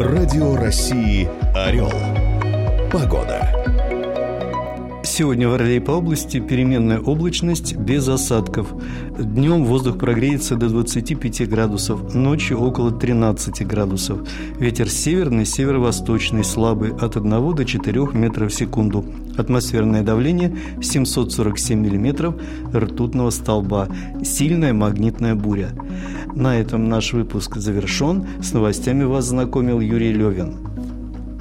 Радио России «Орел». Погода. Сегодня в Орле и по области переменная облачность без осадков. Днем воздух прогреется до 25 градусов, ночью около 13 градусов. Ветер северный, северо-восточный, слабый от 1 до 4 метров в секунду. Атмосферное давление 747 миллиметров ртутного столба. Сильная магнитная буря. На этом наш выпуск завершен. С новостями вас знакомил Юрий Левин.